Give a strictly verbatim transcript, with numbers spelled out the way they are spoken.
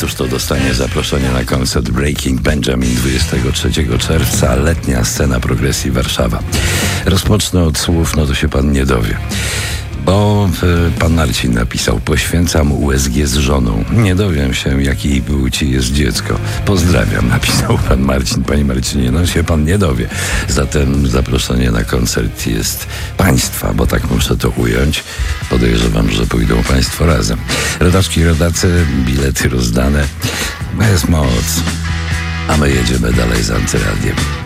Któż to dostanie zaproszenie na koncert Breaking Benjamin dwudziestego trzeciego czerwca, letnia scena Progresji Warszawa. Rozpocznę od słów, no to się pan nie dowie. Bo y, pan Marcin napisał: poświęcam U S G z żoną. Nie dowiem się, jakiej płci jest dziecko. Pozdrawiam, napisał pan Marcin. Panie Marcinie, no się pan nie dowie. Zatem zaproszenie na koncert jest państwa, bo tak muszę to ująć. Podejrzewam, że pójdą państwo razem. Rodaczki i rodacy, bilety rozdane. Jest moc. A my jedziemy dalej z Antyradiem.